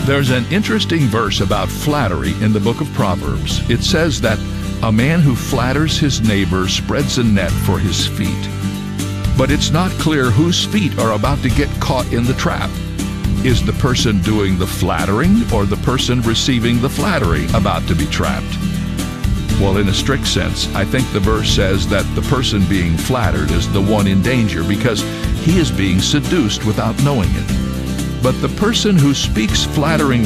There's an interesting verse about flattery in the book of Proverbs. It says that a man who flatters his neighbor spreads a net for his feet. But it's not clear whose feet are about to get caught in the trap. Is the person doing the flattering or the person receiving the flattery about to be trapped? Well, in a strict sense, I think the verse says that the person being flattered is the one in danger because he is being seduced without knowing it. But the person who speaks flattering